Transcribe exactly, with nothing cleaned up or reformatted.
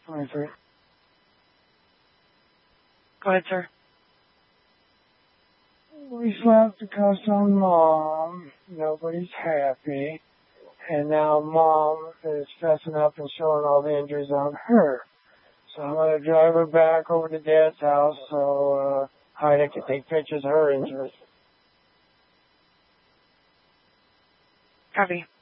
twenty-three. Go ahead, sir. We slapped the cuss on Mom. Nobody's happy. And now Mom is fessing up and showing all the injuries on her. So I'm going to drive her back over to Dad's house so uh, Heidi can take pictures of her injuries. Copy.